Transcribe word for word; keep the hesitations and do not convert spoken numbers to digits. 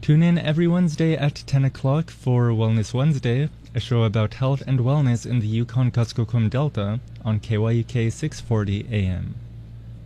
Tune in every Wednesday at ten o'clock for Wellness Wednesday, a show about health and wellness in the Yukon-Kuskokwim Delta on K Y U K six forty A M.